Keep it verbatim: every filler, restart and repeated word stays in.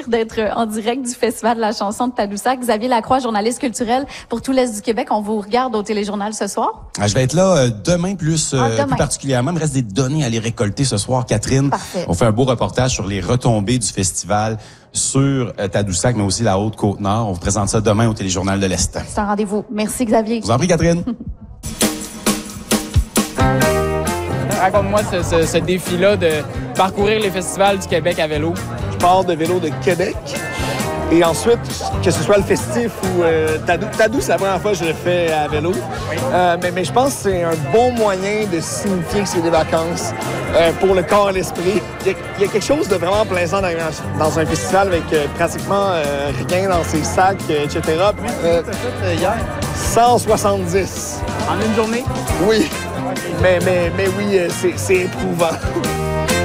d'être en direct du Festival de la chanson de Tadoussac. Xavier Lacroix, journaliste culturel pour tout l'Est du Québec. On vous regarde au Téléjournal ce soir. Ah, je vais être là euh, demain plus, euh, ah, demain. plus particulièrement. Il me reste des données à les récolter ce soir, Catherine. Parfait. On fait un beau reportage sur les retombées du festival sur euh, Tadoussac, mais aussi la Haute-Côte-Nord. On vous présente ça demain au Téléjournal de l'Est. C'est un rendez-vous. Merci, Xavier. Je vous en prie, Catherine. Raconte-moi ce, ce, ce défi-là de parcourir les festivals du Québec à vélo. Je pars de vélo de Québec. Et ensuite, que ce soit le festif ou euh, Tadou, Tadou, c'est la première fois que je le fais à vélo. Oui. Euh, mais, mais je pense que c'est un bon moyen de signifier que c'est des vacances euh, pour le corps et l'esprit. Il y, a, il y a quelque chose de vraiment plaisant dans, dans un festival avec euh, pratiquement euh, rien dans ses sacs, euh, et cetera. Oui, euh, tu as fait hier? cent soixante-dix. En une journée? Oui. Mais, mais, mais oui, c'est, c'est éprouvant.